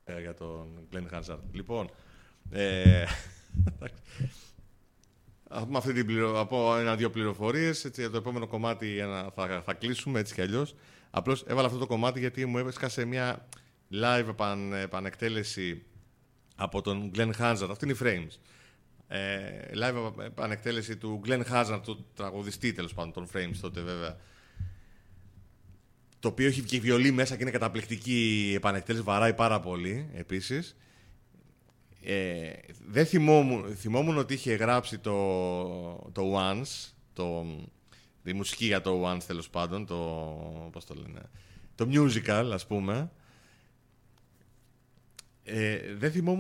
για τον Glenn Hansard. Λοιπόν, με αυτή θα πω ένα-δύο πληροφορίες για το επόμενο κομμάτι. Θα κλείσουμε έτσι κι αλλιώς. Απλώς έβαλα αυτό το κομμάτι γιατί μου έσκασε μια live επανεκτέλεση από τον Glenn Hansard. Αυτή είναι η Frames. Live επανεκτέλεση του Glenn Hansard, του τραγουδιστή τέλος πάντων, των Frames τότε βέβαια. Το οποίο έχει και βιολί μέσα και είναι καταπληκτική επανεκτέλεση, βαράει πάρα πολύ επίσης. Δεν θυμόμουν ότι είχε γράψει το Once, τη μουσική για το Once τέλος πάντων, πώς το λένε, το musical ας πούμε. Δεν θυμόμουν